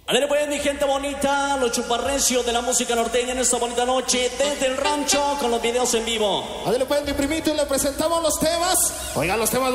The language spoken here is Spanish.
Adele pues, mi gente bonita, los chuparrecios de la música norteña en esta bonita noche desde el rancho con los videos en vivo. Adele pues, mi primito, y le presentamos los temas. Oigan los temas.